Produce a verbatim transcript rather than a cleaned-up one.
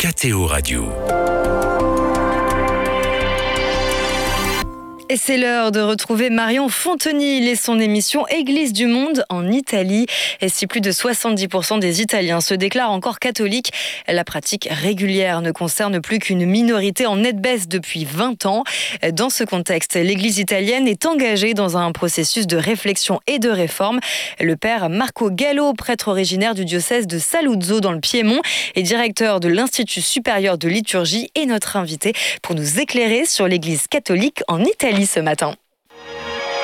K T O Radio. Et c'est l'heure de retrouver Marion Fontenil et son émission Église du monde en Italie. Et si plus de soixante-dix pour cent des Italiens se déclarent encore catholiques, la pratique régulière ne concerne plus qu'une minorité en nette baisse depuis vingt ans. Dans ce contexte, l'Église italienne est engagée dans un processus de réflexion et de réforme. Le père Marco Gallo, prêtre originaire du diocèse de Saluzzo dans le Piémont et directeur de l'Institut supérieur de liturgie, est notre invité pour nous éclairer sur l'Église catholique en Italie ce matin.